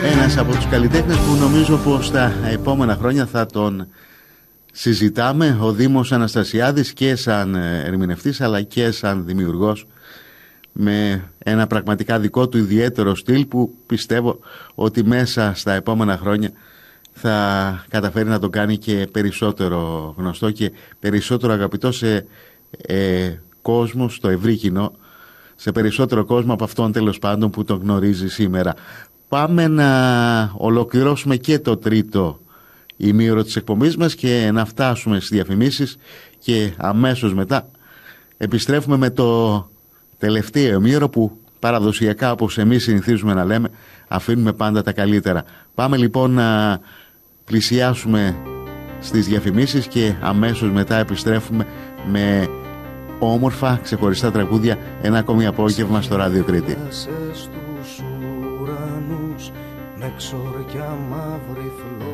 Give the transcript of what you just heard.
Ένας από τους καλλιτέχνες που νομίζω πως τα επόμενα χρόνια θα τον συζητάμε, ο Δήμος Αναστασιάδης, και σαν ερμηνευτής αλλά και σαν δημιουργός, με ένα πραγματικά δικό του ιδιαίτερο στυλ που πιστεύω ότι μέσα στα επόμενα χρόνια θα καταφέρει να τον κάνει και περισσότερο γνωστό και περισσότερο αγαπητό σε κόσμο, στο ευρύ κοινό, σε περισσότερο κόσμο από αυτόν τέλος πάντων που τον γνωρίζει σήμερα. Πάμε να ολοκληρώσουμε και το τρίτο ημίωρο της εκπομπής μας και να φτάσουμε στις διαφημίσεις, και αμέσως μετά επιστρέφουμε με το τελευταίο ημίωρο που παραδοσιακά, όπως εμείς συνηθίζουμε να λέμε, αφήνουμε πάντα τα καλύτερα. Πάμε λοιπόν να πλησιάσουμε στις διαφημίσεις και αμέσως μετά επιστρέφουμε με όμορφα ξεχωριστά τραγούδια, ένα ακόμη απόγευμα στο Ράδιο Κρήτη. Με ξορκιά μαύρη φλόγα